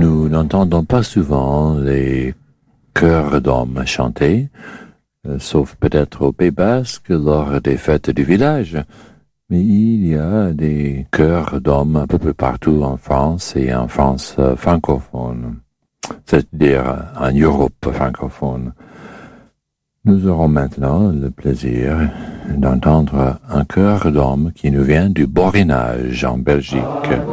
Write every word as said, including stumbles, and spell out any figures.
Nous n'entendons pas souvent les chœurs d'hommes chanter, euh, sauf peut-être au Pays Basque lors des fêtes du village. Mais il y a des chœurs d'hommes un peu plus partout en France et en France euh, francophone, c'est-à-dire en Europe francophone. Nous aurons maintenant le plaisir d'entendre un chœur d'hommes qui nous vient du Borinage en Belgique.